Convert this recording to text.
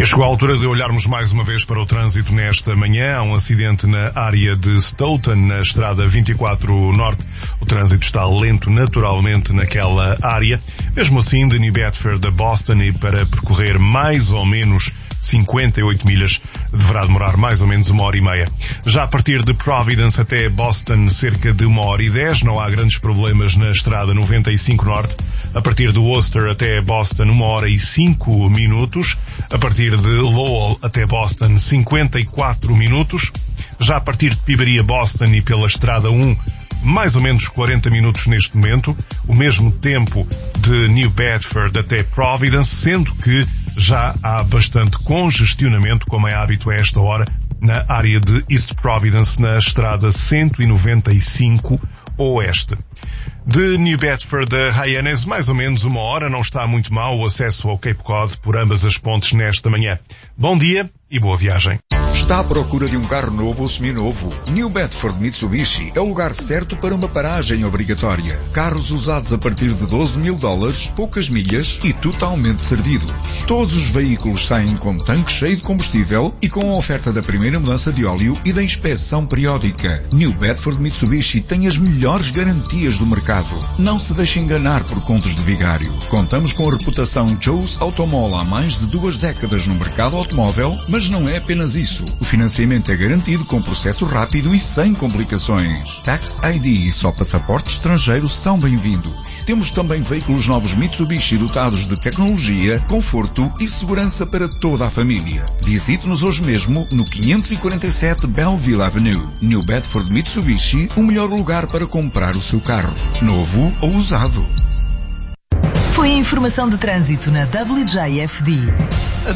Chegou a altura de olharmos mais uma vez para o trânsito nesta manhã. Há um acidente na área de Stoughton, na estrada 24 Norte. O trânsito está lento naturalmente naquela área. Mesmo assim, de New Bedford a Boston, e para percorrer mais ou menos 58 milhas, deverá demorar mais ou menos 1h30. Já a partir de Providence até Boston, cerca de 1h10. Não há grandes problemas na estrada 95 Norte. A partir de Worcester até Boston, 1h05. A partir de Lowell até Boston, 54 minutos. Já a partir de Pibaria, Boston, e pela estrada 1, mais ou menos 40 minutos neste momento. O mesmo tempo de New Bedford até Providence, sendo que já há bastante congestionamento, como é hábito a esta hora, na área de East Providence, na estrada 195 Oeste. De New Bedford a Hyannis, mais ou menos 1 hora, não está muito mal o acesso ao Cape Cod por ambas as pontes nesta manhã. Bom dia e boa viagem. Está à procura de um carro novo ou seminovo? New Bedford Mitsubishi é o lugar certo para uma paragem obrigatória. Carros usados a partir de $12.000, poucas milhas e totalmente servidos. Todos os veículos saem com tanque cheio de combustível e com a oferta da primeira mudança de óleo e da inspeção periódica. New Bedford Mitsubishi tem as melhores garantias do mercado. Não se deixe enganar por contos de vigário. Contamos com a reputação Joe's Automall há mais de 2 décadas no mercado automóvel, mas não é apenas isso. O financiamento é garantido com processo rápido e sem complicações. Tax ID e só passaporte estrangeiro são bem-vindos. Temos também veículos novos Mitsubishi dotados de tecnologia, conforto e segurança para toda a família. Visite-nos hoje mesmo no 547 Belleville Avenue. New Bedford Mitsubishi, o melhor lugar para comprar o seu carro, novo ou usado. Foi a informação de trânsito na WJFD.